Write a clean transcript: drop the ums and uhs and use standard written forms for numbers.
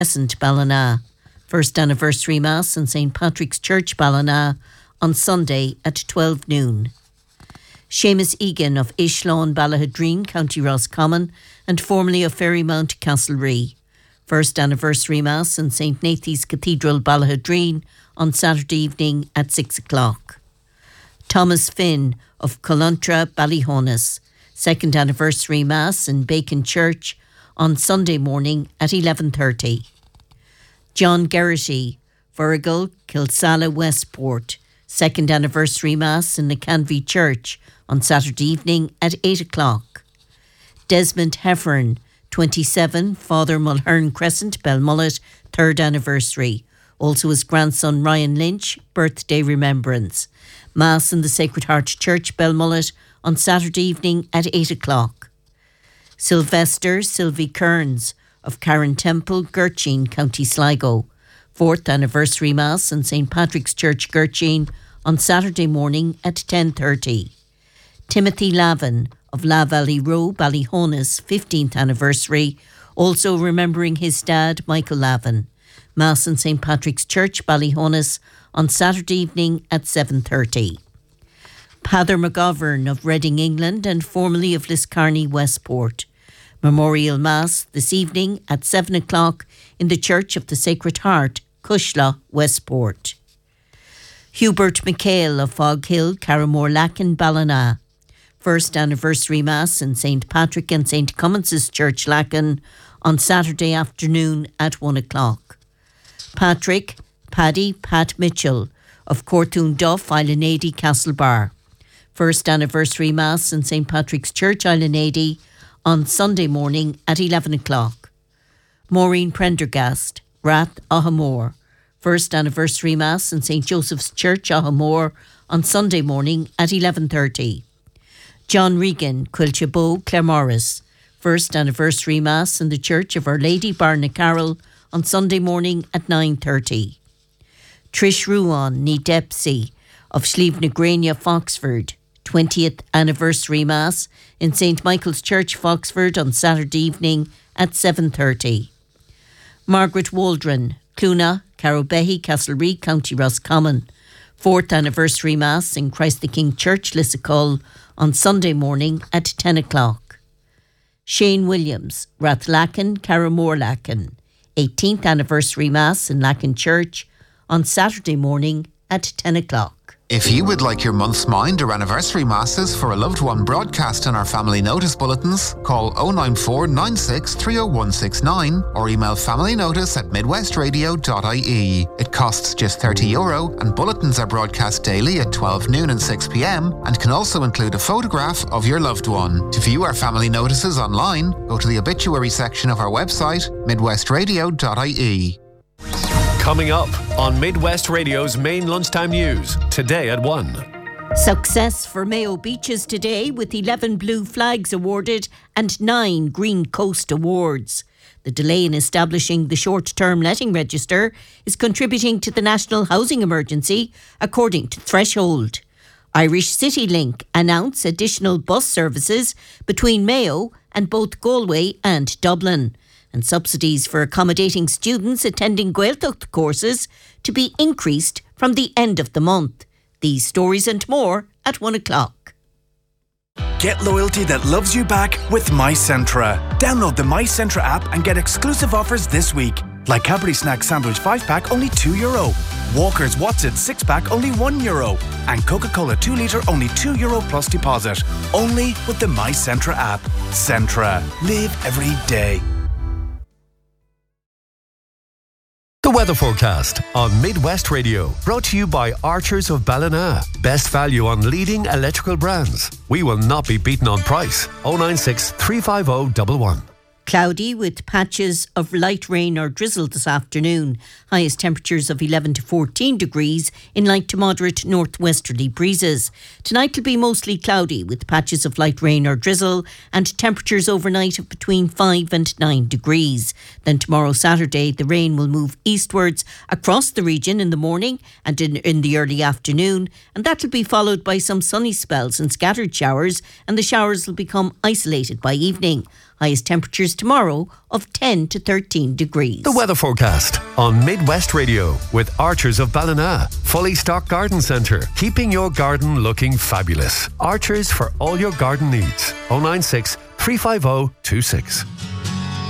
Crescent, Ballina. First anniversary Mass in St. Patrick's Church, Ballina, on Sunday at 12 noon. Seamus Egan of Ishlawn, Ballahadreen, County Roscommon, and formerly of Ferrymount, Castlerea. First anniversary Mass in St. Nathan's Cathedral, Ballahadreen, on Saturday evening at 6 o'clock. Thomas Finn of Culuntra, Ballyhonus. Second anniversary Mass in Bacon Church on Sunday morning at 11:30. John Geraghty, Virgal, Kilsalla, Westport. Second anniversary Mass in the Canvey Church on Saturday evening at 8 o'clock. Desmond Heffern, 27, Father Mulhern Crescent, Belmullet, third anniversary. Also his grandson Ryan Lynch, birthday remembrance. Mass in the Sacred Heart Church, Belmullet, on Saturday evening at 8 o'clock. Sylvester Sylvie Kearns of Karen Temple, Gurcheen, County Sligo. Fourth anniversary Mass in St. Patrick's Church, Gurcheen, on Saturday morning at 10:30. Timothy Lavin of La Valley Row, Ballyhonus, 15th anniversary, also remembering his dad, Michael Lavin. Mass in St. Patrick's Church, Ballyhonus, on Saturday evening at 7:30. Pather McGovern of Reading, England, and formerly of Liscarney, Westport. Memorial Mass this evening at 7 o'clock in the Church of the Sacred Heart, Cushla, Westport. Hubert McHale of Fog Hill, Carramore-Lacken, Ballina. First anniversary Mass in St. Patrick and St. Cummins' Church, Lacken, on Saturday afternoon at 1 o'clock. Patrick, Paddy, Pat Mitchell of Cortoon Duff, Islanady, Castlebar. First anniversary Mass in St. Patrick's Church, Islanady, on Sunday morning at 11 o'clock. Maureen Prendergast, Rath, Ahamore. First anniversary Mass in St. Joseph's Church, Ahamore, on Sunday morning at 11:30. John Regan, Quilchabo, Claremorris. First anniversary Mass in the Church of Our Lady, Barnacarroll, on Sunday morning at 9:30. Trish Ruan, ní Depsy of Slieve-na-Grania, Foxford. 20th anniversary Mass in St. Michael's Church, Foxford, on Saturday evening at 7:30. Margaret Waldron, Cluna, Carrowbehy, Castlerea, County Roscommon. 4th anniversary Mass in Christ the King Church, Lissacull, on Sunday morning at 10 o'clock. Shane Williams, Rathlacken, Carramore-Lacken. 18th anniversary Mass in Lacken Church on Saturday morning at 10 o'clock. If you would like your month's mind or anniversary masses for a loved one broadcast in our family notice bulletins, call 094 96 30169 or email familynotice@midwestradio.ie. It costs just €30 and bulletins are broadcast daily at 12 noon and 6 p.m. and can also include a photograph of your loved one. To view our family notices online, go to the obituary section of our website, midwestradio.ie. Coming up on Midwest Radio's main lunchtime news, today at 1. Success for Mayo Beaches today with 11 blue flags awarded and 9 Green Coast awards. The delay in establishing the short-term letting register is contributing to the national housing emergency, according to Threshold. Irish City Link announce additional bus services between Mayo and both Galway and Dublin, and subsidies for accommodating students attending Gaeltacht courses to be increased from the end of the month. These stories and more at 1 o'clock. Get loyalty that loves you back with MyCentra. Download the MyCentra app and get exclusive offers this week. Like Cadbury Snack Sandwich 5-pack only €2. Walker's What's-It 6-pack only €1. And Coca-Cola 2 litre only €2 plus deposit. Only with the MyCentra app. Centra. Live every day. The weather forecast on Midwest Radio, brought to you by Archers of Ballina. Best value on leading electrical brands. We will not be beaten on price. 096 350 11. Cloudy with patches of light rain or drizzle this afternoon. Highest temperatures of 11 to 14 degrees in light to moderate northwesterly breezes. Tonight will be mostly cloudy with patches of light rain or drizzle and temperatures overnight of between 5 and 9 degrees. Then tomorrow Saturday the rain will move eastwards across the region in the morning and in the early afternoon, and that will be followed by some sunny spells and scattered showers, and the showers will become isolated by evening. Highest temperatures tomorrow of 10 to 13 degrees. The weather forecast on Midwest Radio with Archers of Ballina. Fully stocked garden centre, keeping your garden looking fabulous. Archers for all your garden needs. 096 350 26.